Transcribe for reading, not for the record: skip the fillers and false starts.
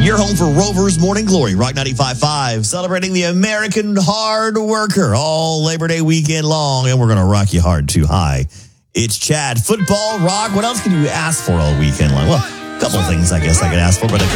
You're home for Rover's Morning Glory, Rock 95.5, celebrating the American hard worker all Labor Day weekend long, and we're going to rock you hard too high. It's Chad. Football, rock, what else can you ask for all weekend long? Well, a couple things I guess I could ask for, but